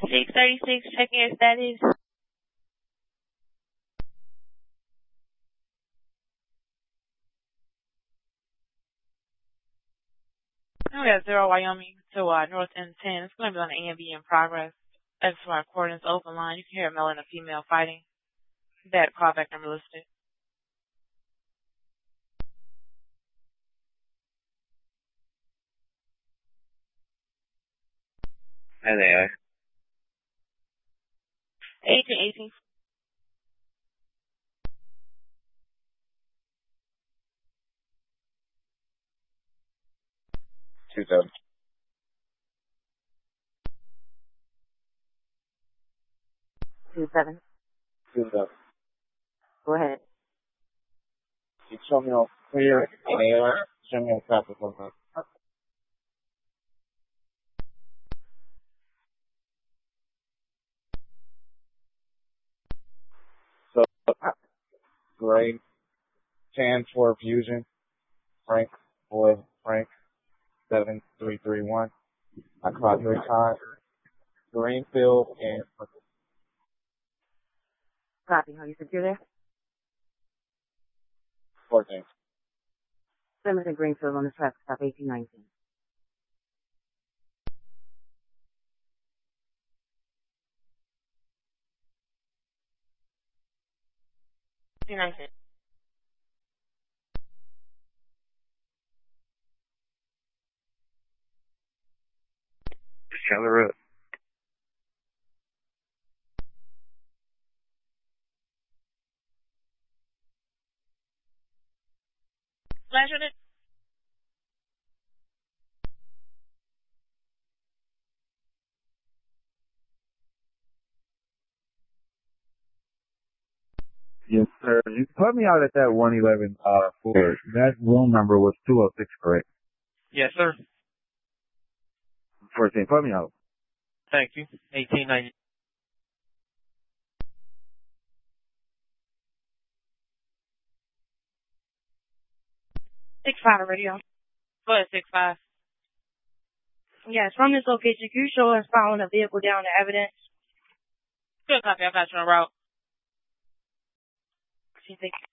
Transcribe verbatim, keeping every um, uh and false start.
six thirty-six, checking your status. We got zero Wyoming to uh, North N ten. It's going to be on the A and B in progress. That's my coordinates open line. You can hear a male and a female fighting. That callback number listed. There they are. eighteen eighteen. Two seven. Two seven. Two seven. Go ahead. You show me on clear and air. Show me on traffic on that. So, great. Tan for fusion. Frank, boy, Frank, seven three three one. I caught three times. Greenfield and Copy. How you secure there? fourteen. Simmons and Greenfield on the traffic stop eighteen nineteen. eighteen nineteen. Just tell the road. Flash on it. Yes, sir. You put me out at that one eleven, uh, for that room number was two oh six, correct? Yes, sir. fourteen, put me out. Thank you. eighteen ninety. Six five radio. Go ahead, six five. Yes, from this location, can you show us following a vehicle down to evidence? Good copy. I got you on route. Thank you.